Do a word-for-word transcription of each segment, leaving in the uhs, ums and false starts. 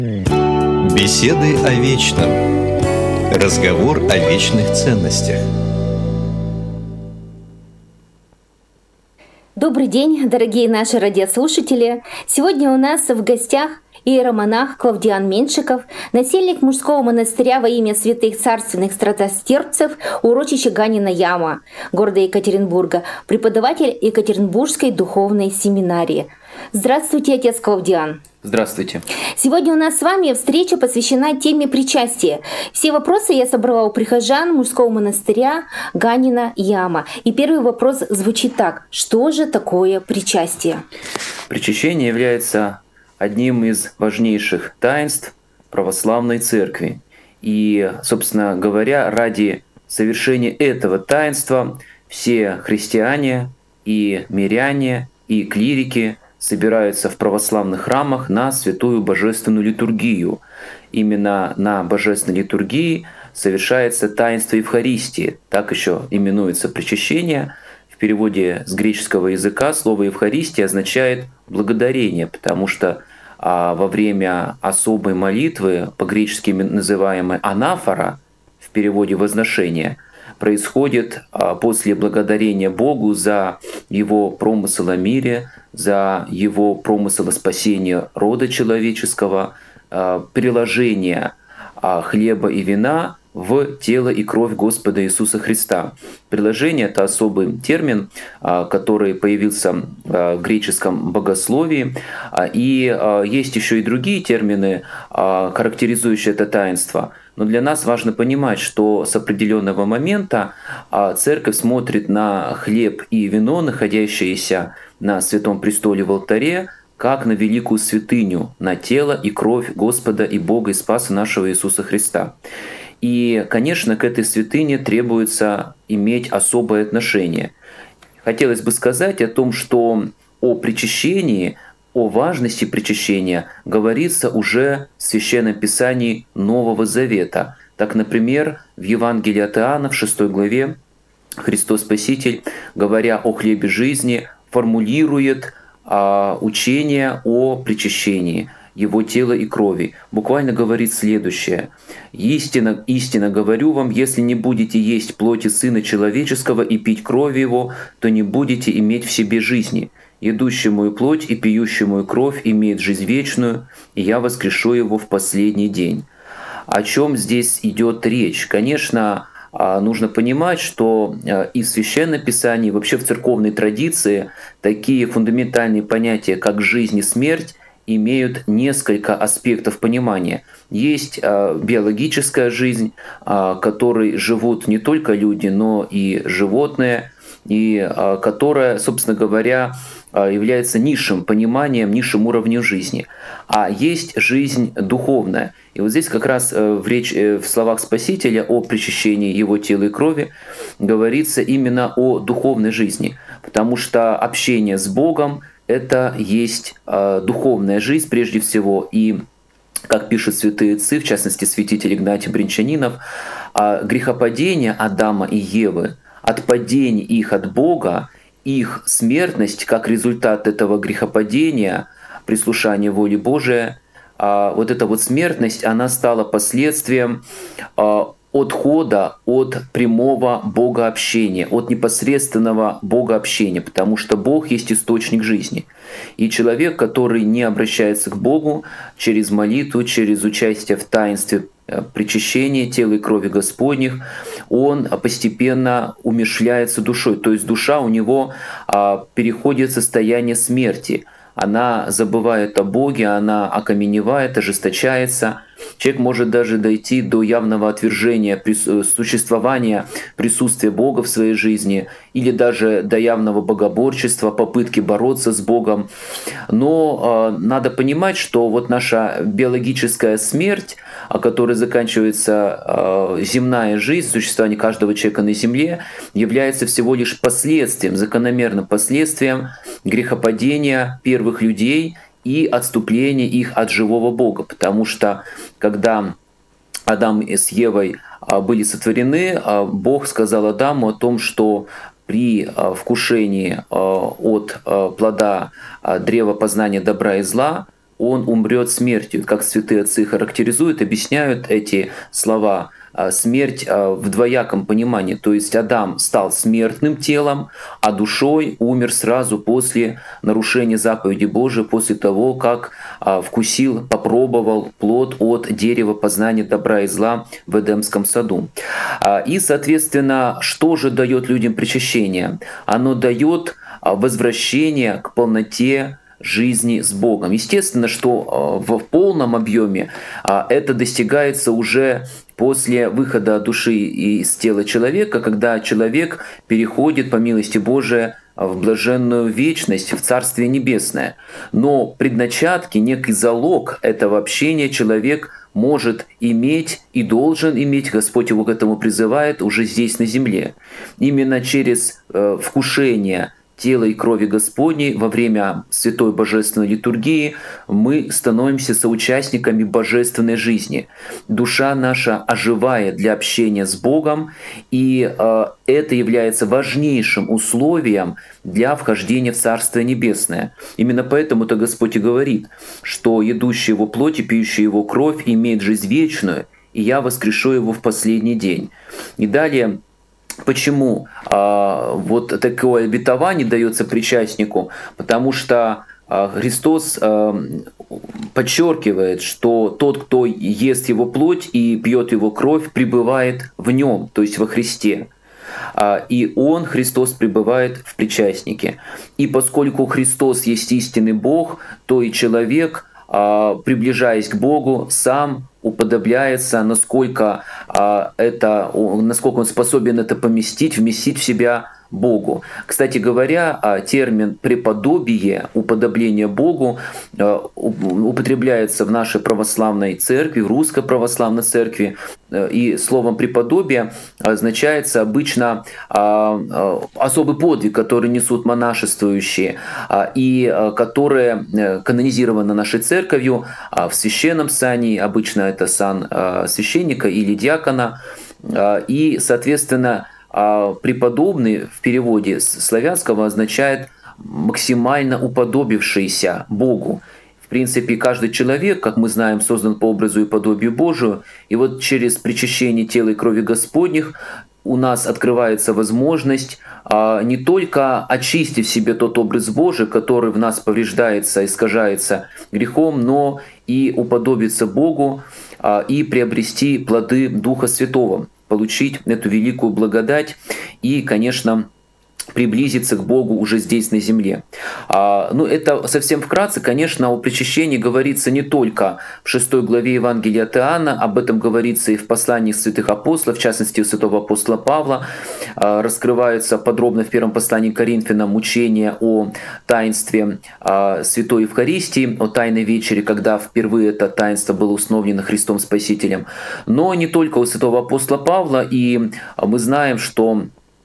Беседы о вечном. Разговор о вечных ценностях. Добрый день, дорогие наши радиослушатели! Сегодня у нас в гостях иеромонах Клавдиан Меньшиков, насельник мужского монастыря во имя святых царственных стратостерпцев урочища Ганина Яма, города Екатеринбурга, преподаватель Екатеринбургской духовной семинарии. Здравствуйте, отец Клавдиан! Здравствуйте. Сегодня у нас с вами встреча посвящена теме причастия. Все вопросы я собрала у прихожан мужского монастыря Ганина Яма. И первый вопрос звучит так. Что же такое причастие? Причащение является одним из важнейших таинств православной церкви. И, собственно говоря, ради совершения этого таинства все христиане и миряне, и клирики собираются в православных храмах на святую божественную литургию. Именно на божественной литургии совершается таинство Евхаристии, так еще именуется причащение. В переводе с греческого языка слово «Евхаристия» означает «благодарение», потому что а, во время особой молитвы, по-гречески называемой «анафора», в переводе «возношение», происходит после благодарения Богу за Его промысел о мире, за Его промысел о спасении рода человеческого, приложение хлеба и вина в тело и кровь Господа Иисуса Христа. Приложение — это особый термин, который появился в греческом богословии. И есть еще и другие термины, характеризующие это таинство. Но для нас важно понимать, что с определенного момента церковь смотрит на хлеб и вино, находящиеся на Святом Престоле в алтаре, как на великую святыню, на тело и кровь Господа и Бога и Спаса нашего Иисуса Христа. И, конечно, к этой святыне требуется иметь особое отношение. Хотелось бы сказать о том, что о причащении, о важности причащения говорится уже в Священном Писании Нового Завета. Так, например, в Евангелии от Иоанна в шестой главе Христос Спаситель, говоря о хлебе жизни, формулирует а, учение о причащении Его тела и крови. Буквально говорит следующее. «Истинно, истинно говорю вам, если не будете есть плоти Сына Человеческого и пить крови Его, то не будете иметь в себе жизни. Едущий мою плоть и пьющий мою кровь имеет жизнь вечную, и я воскрешу его в последний день». О чем здесь идет речь? Конечно, нужно понимать, что и в Священном Писании, и вообще в церковной традиции такие фундаментальные понятия, как жизнь и смерть, имеют несколько аспектов понимания. Есть биологическая жизнь, которой живут не только люди, но и животные, и которая, собственно говоря, является низшим пониманием, низшим уровнем жизни. А есть жизнь духовная. И вот здесь как раз в, речь, в словах Спасителя о причащении Его тела и крови говорится именно о духовной жизни, потому что общение с Богом — это есть духовная жизнь прежде всего. И, как пишут святые отцы, в частности святитель Игнатий Бринчанинов, грехопадение Адама и Евы, отпадение их от Бога, их смертность как результат этого грехопадения, прислушания воли Божией, вот эта вот смертность, она стала последствием отхода от прямого богообщения, от непосредственного богообщения, потому что Бог есть источник жизни. И человек, который не обращается к Богу через молитву, через участие в таинстве причащения тела и крови Господних, он постепенно умерщвляется душой. То есть душа у него переходит в состояние смерти. Она забывает о Боге, она окаменевает, ожесточается. Человек может даже дойти до явного отвержения существования, присутствия Бога в своей жизни, или даже до явного богоборчества, попытки бороться с Богом. Но э, надо понимать, что вот наша биологическая смерть, о которой заканчивается э, земная жизнь, существование каждого человека на земле, является всего лишь последствием, закономерным последствием грехопадения первых людей и отступление их от живого Бога. Потому что когда Адам с Евой были сотворены, Бог сказал Адаму о том, что при вкушении от плода древа познания добра и зла он умрет смертью. Как святые отцы характеризуют, объясняют эти слова. Смерть в двояком понимании. То есть Адам стал смертным телом, а душой умер сразу после нарушения заповеди Божией, после того, как вкусил, попробовал плод от дерева познания добра и зла в Эдемском саду. И, соответственно, что же дает людям причащение? Оно дает возвращение к полноте жизни с Богом. Естественно, что в полном объеме это достигается уже после выхода души из тела человека, когда человек переходит по милости Божией в блаженную вечность, в Царствие Небесное. Но предначатки, некий залог этого общения человек может иметь и должен иметь, Господь его к этому призывает уже здесь на земле. Именно через э, вкушение тела и крови Господней во время святой божественной литургии мы становимся соучастниками божественной жизни. Душа наша оживает для общения с Богом, и э, это является важнейшим условием для вхождения в Царствие Небесное. Именно поэтому-то Господь и говорит, что едущий его плоть и пьющий его кровь имеет жизнь вечную, и я воскрешу его в последний день. И далее, почему а, вот такое обетование дается причастнику? Потому что а, Христос а, подчеркивает, что тот, кто ест его плоть и пьет его кровь, пребывает в нем, то есть во Христе. А, и Он, Христос, пребывает в причастнике. И поскольку Христос есть истинный Бог, то и человек, а, приближаясь к Богу, сам уподобляется, насколько, а, это, насколько он способен это поместить, вместить в себя Богу. Кстати говоря, термин «преподобие», уподобление Богу, употребляется в нашей православной церкви, в русской православной церкви. И словом «преподобие» означается обычно особый подвиг, который несут монашествующие, и которые канонизированы нашей церковью в священном сане, обычно это сан священника или диакона, и, соответственно, а преподобный в переводе с славянского означает максимально уподобившийся Богу. В принципе, каждый человек, как мы знаем, создан по образу и подобию Божию. И вот через причащение тела и крови Господних у нас открывается возможность не только очистить в себе тот образ Божий, который в нас повреждается, искажается грехом, но и уподобиться Богу и приобрести плоды Духа Святого, получить эту великую благодать и, конечно, приблизиться к Богу уже здесь на земле. А, ну, это совсем вкратце. Конечно, о причащении говорится не только в шестой главе Евангелия от Иоанна, об этом говорится и в посланиях святых апостолов, в частности, у святого апостола Павла. А, раскрываются подробно в первом послании к Коринфянам учения о таинстве а, Святой Евхаристии, о Тайной вечере, когда впервые это таинство было установлено Христом Спасителем. Но не только у святого апостола Павла, и мы знаем, что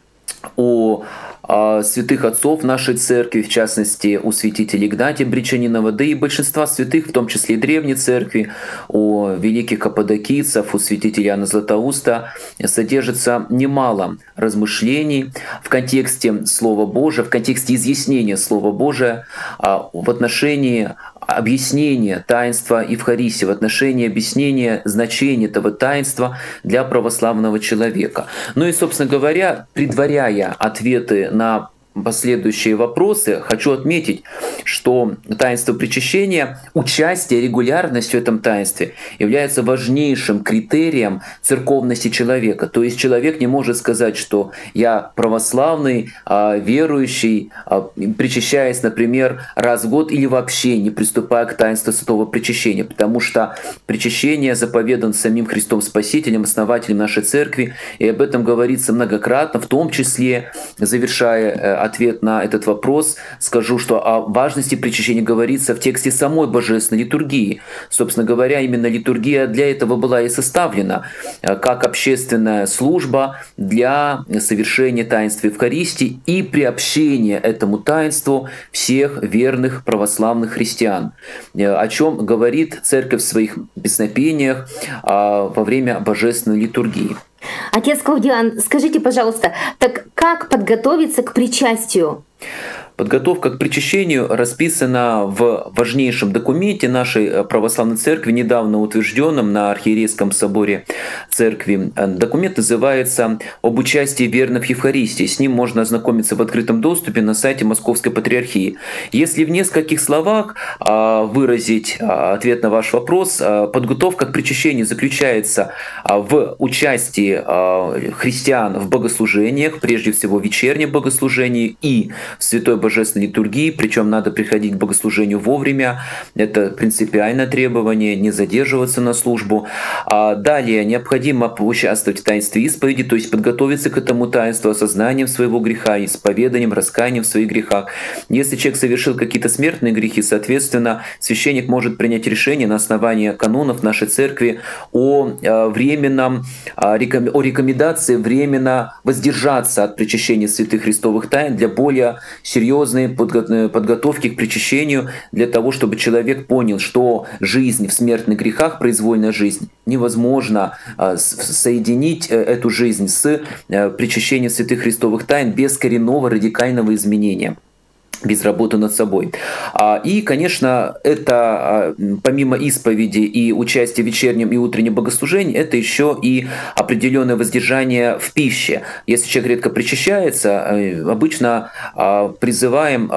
у святых отцов нашей церкви, в частности, у святителя Игнатия Бричанинова, да и большинства святых, в том числе и древней церкви, у великих каппадокийцев, у святителя Иоанна Златоуста, содержится немало размышлений в контексте Слова Божия, в контексте изъяснения Слова Божия в отношении объяснения таинства Евхаристии, в отношении объяснения значения этого таинства для православного человека. Ну и, собственно говоря, предваряя ответы на последующие вопросы, хочу отметить, что таинство причащения, участие, регулярность в этом таинстве является важнейшим критерием церковности человека. То есть человек не может сказать, что я православный, верующий, причащаясь, например, раз в год или вообще не приступая к таинству святого причащения, потому что причащение заповедано самим Христом Спасителем, основателем нашей церкви, и об этом говорится многократно, в том числе, завершая ответ на этот вопрос, скажу, что о важности причащения говорится в тексте самой божественной литургии. Собственно говоря, именно литургия для этого была и составлена, как общественная служба для совершения таинства Евхаристии и приобщения этому таинству всех верных православных христиан, о чем говорит Церковь в своих песнопениях во время божественной литургии. Отец Клавдиан, скажите, пожалуйста, так как подготовиться к причастию? Подготовка к причащению расписана в важнейшем документе нашей православной церкви, недавно утвержденном на Архиерейском соборе церкви. Документ называется «Об участии верных в Евхаристии». С ним можно ознакомиться в открытом доступе на сайте Московской Патриархии. Если в нескольких словах выразить ответ на ваш вопрос, подготовка к причащению заключается в участии христиан в богослужениях, прежде всего в вечернем богослужении и в Святой Божественной литургии, причем надо приходить к богослужению вовремя, это принципиальное требование, не задерживаться на службу. Далее необходимо участвовать в таинстве исповеди, то есть подготовиться к этому таинству осознанием своего греха, исповеданием, раскаянием в своих грехах. Если человек совершил какие-то смертные грехи, соответственно, священник может принять решение на основании канонов нашей церкви о временном, о рекомендации временно воздержаться от причащения святых христовых тайн для более серьезной подготовки к причащению, для того, чтобы человек понял, что жизнь в смертных грехах, произвольная жизнь, невозможно соединить эту жизнь с причащением святых христовых тайн без коренного радикального изменения, без работы над собой. И, конечно, это помимо исповеди и участия в вечернем и утреннем богослужении, это еще и определенное воздержание в пище. Если человек редко причащается, обычно призываем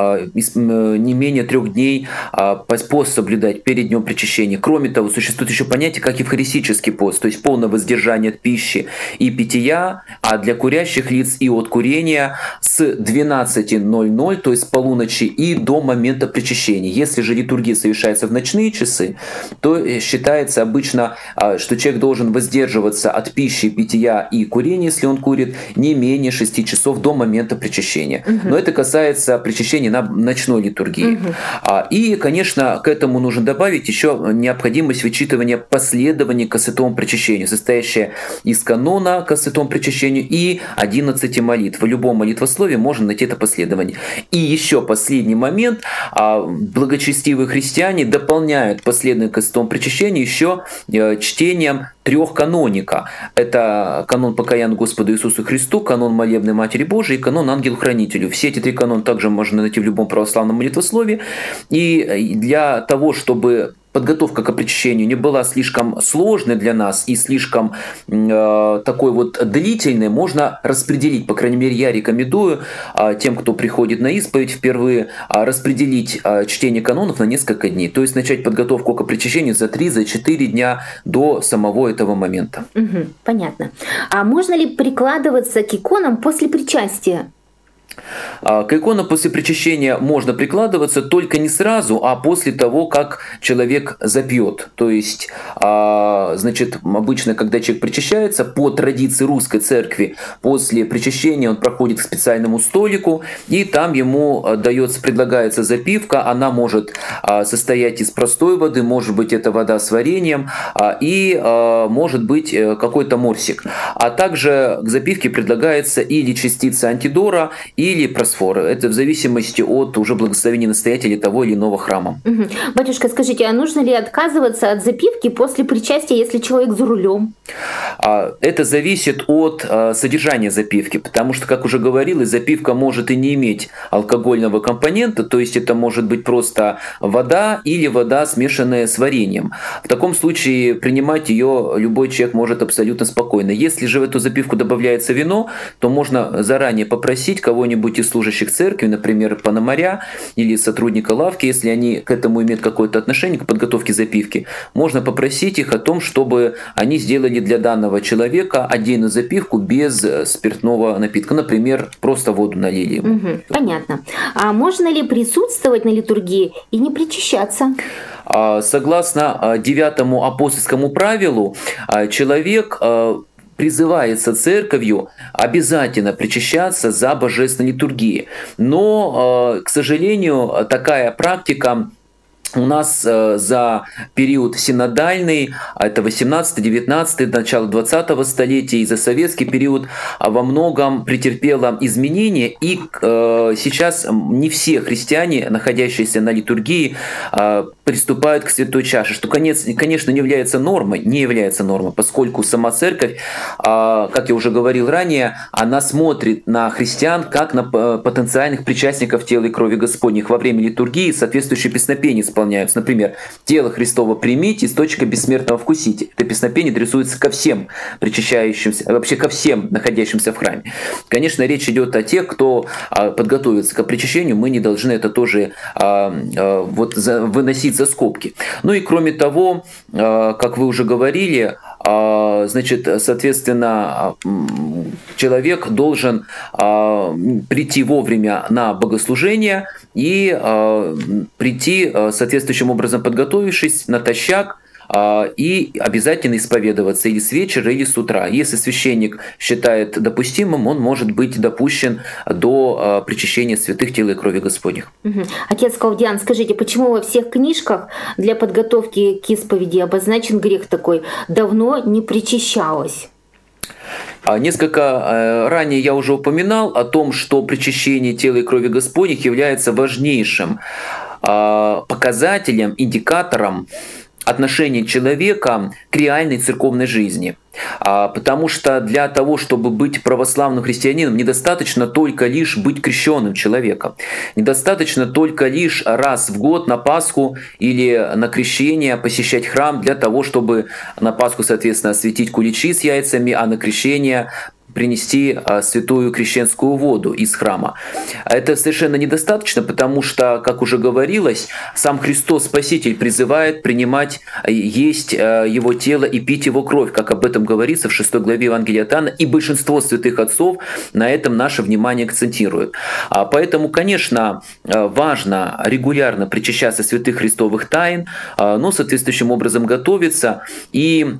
не менее трех дней пост соблюдать перед днем причащения. Кроме того, существует еще понятие, как евхаристический пост, то есть полное воздержание от пищи и питья, а для курящих лиц и от курения с двенадцати ноль-ноль, то есть с полуночи и до момента причащения. Если же литургия совершается в ночные часы, то считается обычно, что человек должен воздерживаться от пищи, питья и курения, если он курит, не менее шести часов до момента причащения. Угу. Но это касается причащения на ночной литургии. Угу. И, конечно, к этому нужно добавить еще необходимость вычитывания последования к святому причащению, состоящее из канона к святому причащению и одиннадцати молитв. В любом молитвословии можно найти это последование. И еще последний момент. Благочестивые христиане дополняют последование к святому причащению еще чтением трех каноника. Это канон покаяния Господу Иисусу Христу, канон молебной Матери Божией и канон Ангелу-Хранителю. Все эти три канона также можно найти в любом православном молитвословии. И для того, чтобы подготовка к причащению не была слишком сложной для нас и слишком э, такой вот длительной, можно распределить, по крайней мере, я рекомендую э, тем, кто приходит на исповедь впервые, э, распределить э, чтение канонов на несколько дней. То есть начать подготовку к причащению за три-четыре дня до самого этого момента. Угу, понятно. А можно ли прикладываться к иконам после причастия? К иконам после причащения можно прикладываться, только не сразу, а после того, как человек запьет. То есть, значит, обычно, когда человек причащается, по традиции русской церкви, после причащения он проходит к специальному столику, и там ему дается, предлагается запивка. Она может состоять из простой воды, может быть, это вода с вареньем, и может быть какой-то морсик. А также к запивке предлагается или частица антидора, или просфора. Это в зависимости от уже благословения настоятеля того или иного храма. Угу. Батюшка, скажите, а нужно ли отказываться от запивки после причастия, если человек за рулем? Это зависит от содержания запивки, потому что, как уже говорилось, запивка может и не иметь алкогольного компонента, то есть это может быть просто вода или вода, смешанная с вареньем. В таком случае принимать ее любой человек может абсолютно спокойно. Если же в эту запивку добавляется вино, то можно заранее попросить кого-нибудь из служащих церкви, например, пономаря или сотрудника лавки, если они к этому имеют какое-то отношение, к подготовке запивки, можно попросить их о том, чтобы они сделали для данного человека отдельную запивку без спиртного напитка. Например, просто воду налили. Угу, понятно. А можно ли присутствовать на литургии и не причащаться? Согласно девятому апостольскому правилу, человек призывается церковью обязательно причащаться за божественной литургией. Но, к сожалению, такая практика у нас э, за период синодальный, это восемнадцатый, девятнадцатый, начало двадцатого столетия, и за советский период а, во многом претерпело изменения, и э, сейчас не все христиане, находящиеся на литургии, э, приступают к святой чаше, что, конечно, не является нормой, не является нормой, поскольку сама церковь, э, как я уже говорил ранее, она смотрит на христиан как на потенциальных причастников тела и крови Господних. Во время литургии соответствующие песнопения исполняются. Например, «Тело Христово примите, источника бессмертного вкусите». Это песнопение адресуется ко всем причащающимся, вообще ко всем находящимся в храме. Конечно, речь идет о тех, кто подготовится к причащению, мы не должны это тоже вот, выносить за скобки. Ну и кроме того, как вы уже говорили, значит, соответственно, человек должен прийти вовремя на богослужение и прийти, соответствующим образом подготовившись, натощак, и обязательно исповедоваться или с вечера, или с утра. Если священник считает допустимым, он может быть допущен до причащения святых тела и крови Господних. Угу. Отец Клавдиан, скажите, почему во всех книжках для подготовки к исповеди обозначен грех такой «давно не причащалось»? Несколько ранее я уже упоминал о том, что причащение тела и крови Господних является важнейшим показателем, индикатором отношение человека к реальной церковной жизни. Потому что для того, чтобы быть православным христианином, недостаточно только лишь быть крещенным человеком. Недостаточно только лишь раз в год на Пасху или на крещение посещать храм для того, чтобы на Пасху, соответственно, осветить куличи с яйцами, а на крещение принести святую крещенскую воду из храма. Это совершенно недостаточно, потому что, как уже говорилось, сам Христос Спаситель призывает принимать, есть Его тело и пить Его кровь, как об этом говорится в шестой главе Евангелия от Иоанна, и большинство святых отцов на этом наше внимание акцентируют. Поэтому, конечно, важно регулярно причащаться святых христовых тайн, но соответствующим образом готовиться. И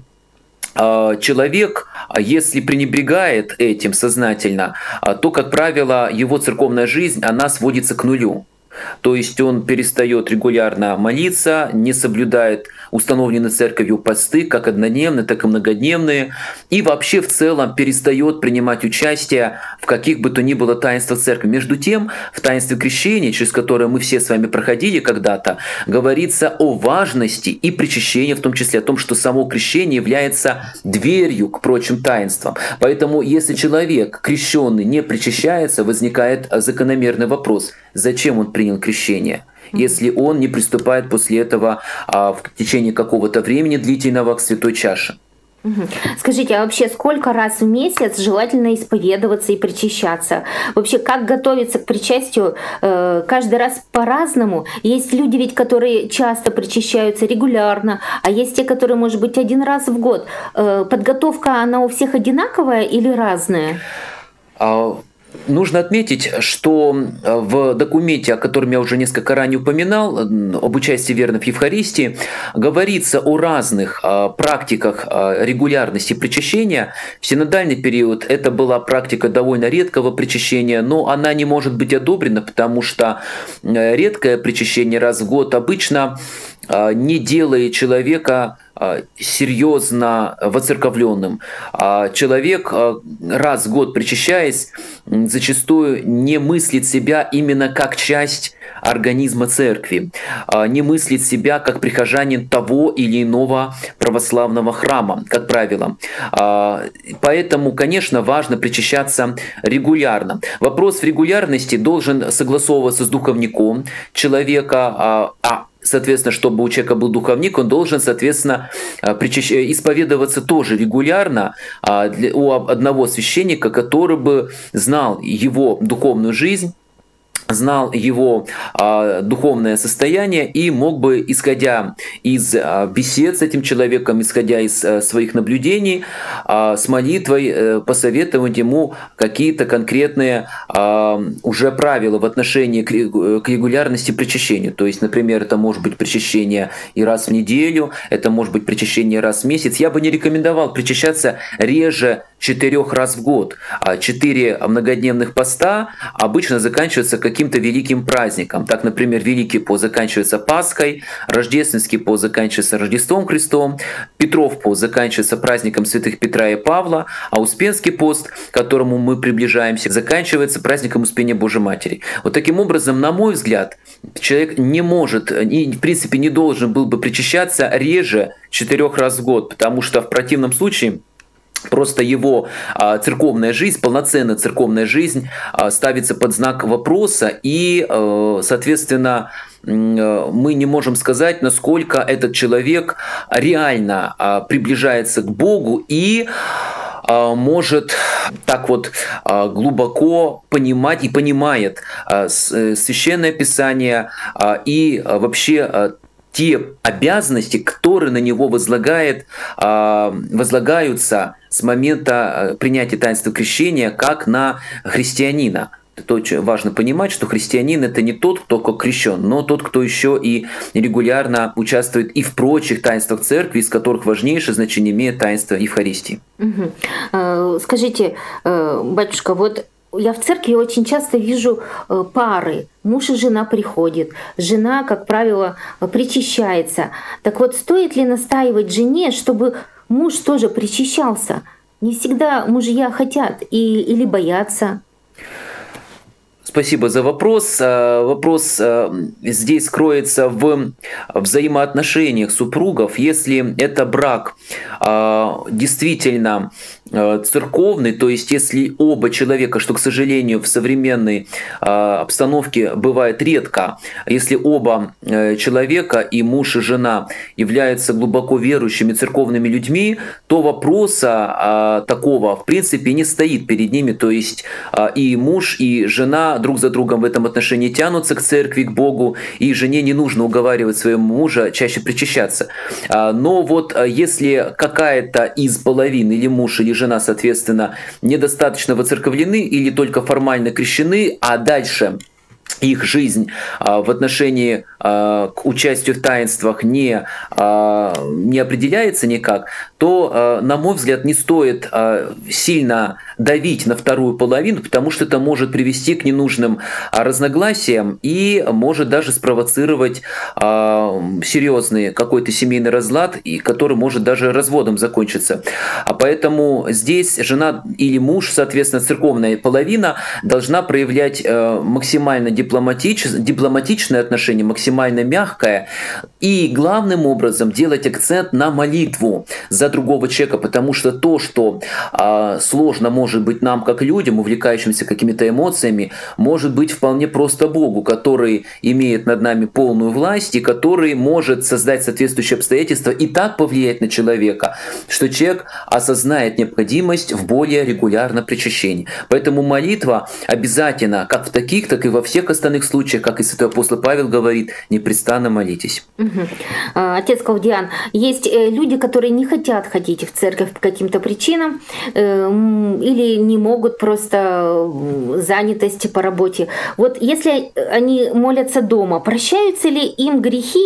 человек, если пренебрегает этим сознательно, то, как правило, его церковная жизнь, она сводится к нулю. То есть он перестает регулярно молиться, не соблюдает установленные церковью посты, как однодневные, так и многодневные, и вообще в целом перестает принимать участие в каких бы то ни было таинствах церкви. Между тем, в таинстве крещения, через которое мы все с вами проходили когда-то, говорится о важности и причащении, в том числе о том, что само крещение является дверью к прочим таинствам. Поэтому, если человек, крещенный, не причащается, возникает закономерный вопрос: зачем он принял крещение, если он не приступает после этого а, в течение какого-то времени длительного к святой чаше? Скажите, а вообще сколько раз в месяц желательно исповедоваться и причащаться? Вообще, как готовиться к причастию? Каждый раз по-разному. Есть люди ведь, которые часто причащаются регулярно, а есть те, которые, может быть, один раз в год. Подготовка, она у всех одинаковая или разная? Нужно отметить, что в документе, о котором я уже несколько ранее упоминал, об участии верных в Евхаристии, говорится о разных практиках регулярности причащения. В синодальный период это была практика довольно редкого причащения, но она не может быть одобрена, потому что редкое причащение раз в год обычно не делает человека серьезно воцерковленным. Человек, раз в год причащаясь, зачастую не мыслит себя именно как часть организма церкви, не мыслит себя как прихожанин того или иного православного храма, как правило. Поэтому, конечно, важно причащаться регулярно. Вопрос в регулярности должен согласовываться с духовником человека, а соответственно, чтобы у человека был духовник, он должен, соответственно, исповедоваться тоже регулярно у одного священника, который бы знал его духовную жизнь, знал его а, духовное состояние и мог бы, исходя из а, бесед с этим человеком, исходя из а, своих наблюдений, а, с молитвой а, посоветовать ему какие-то конкретные а, уже правила в отношении к, к регулярности причащения. То есть, например, это может быть причащение и раз в неделю, это может быть причащение раз в месяц. Я бы не рекомендовал причащаться реже четырех раз в год. А четыре многодневных поста обычно заканчиваются каким-то великим праздником. Так, например, Великий пост заканчивается Пасхой, Рождественский пост заканчивается Рождеством Христовым, Петров пост заканчивается праздником святых Петра и Павла, а Успенский пост, к которому мы приближаемся, заканчивается праздником Успения Божьей Матери. Вот таким образом, на мой взгляд, человек не может, и в принципе не должен был бы причащаться реже четырех раз в год, потому что в противном случае просто его а, церковная жизнь, полноценная церковная жизнь а, ставится под знак вопроса, и, а, соответственно, мы не можем сказать, насколько этот человек реально а, приближается к Богу и а, может так вот а, глубоко понимать и понимает а, Священное Писание а, и а, вообще а, те обязанности, которые на него возлагает, возлагаются с момента принятия таинства крещения, как на христианина. Это очень важно понимать, что христианин — это не тот, кто крещен, но тот, кто еще и регулярно участвует и в прочих таинствах церкви, из которых важнейшее значение имеет таинство Евхаристии. Угу. Скажите, батюшка, вот я в церкви очень часто вижу пары. Муж и жена приходят. Жена, как правило, причащается. Так вот, стоит ли настаивать жене, чтобы муж тоже причащался? Не всегда мужья хотят и, или боятся. Спасибо за вопрос. Вопрос здесь кроется в взаимоотношениях супругов. Если это брак действительно церковный, то есть если оба человека, что, к сожалению, в современной обстановке бывает редко, если оба человека, и муж, и жена, являются глубоко верующими церковными людьми, то вопроса такого в принципе не стоит перед ними. То есть и муж, и жена друг за другом в этом отношении тянутся к церкви, к Богу, и жене не нужно уговаривать своего мужа чаще причащаться. Но вот если какая-то из половин, или муж, или жена, соответственно, недостаточно воцерковлены или только формально крещены, а дальше их жизнь в отношении к участию в таинствах не, не определяется никак, то, на мой взгляд, не стоит сильно давить на вторую половину, потому что это может привести к ненужным разногласиям и может даже спровоцировать серьезный какой-то семейный разлад, который может даже разводом закончиться. А поэтому здесь жена или муж, соответственно, церковная половина, должна проявлять максимально дипломатич... дипломатичное отношение, максимально мягкое, и главным образом делать акцент на молитву за другого человека, потому что то, что а, сложно может быть нам, как людям, увлекающимся какими-то эмоциями, может быть вполне просто Богу, который имеет над нами полную власть и который может создать соответствующие обстоятельства и так повлиять на человека, что человек осознает необходимость в более регулярном причащении. Поэтому молитва обязательно, как в таких, так и во всех остальных случаях, как и святой апостол Павел говорит, непрестанно молитесь. Угу. Отец Клавдиан, есть люди, которые не хотят ходить в церковь по каким-то причинам или не могут, просто занятости по работе. Вот если они молятся дома, прощаются ли им грехи